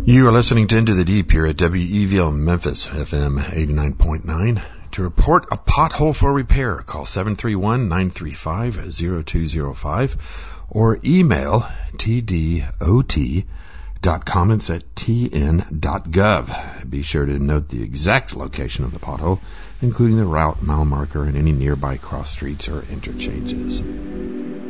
You are listening to Into the Deep here at WEVL Memphis, FM 89.9. To report a pothole for repair, call 731-935-0205 or email tdot.comments@tn.gov. Be sure to note the exact location of the pothole, including the route, mile marker, and any nearby cross streets or interchanges.